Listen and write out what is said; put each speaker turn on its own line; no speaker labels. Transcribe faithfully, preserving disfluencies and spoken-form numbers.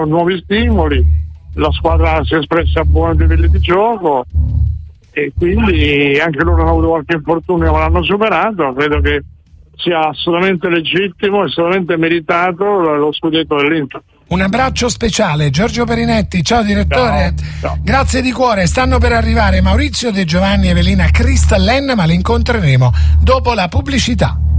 nuovi stimoli, la squadra si è espressa a buoni livelli di gioco e quindi anche loro hanno avuto qualche infortunio ma l'hanno superato. Credo che sia assolutamente legittimo e assolutamente meritato lo scudetto dell'Inter.
Un abbraccio speciale, Giorgio Perinetti. Ciao direttore.
Ciao, ciao.
Grazie di cuore. Stanno per arrivare Maurizio De Giovanni, Evelina Cristallin, ma li incontreremo dopo la pubblicità.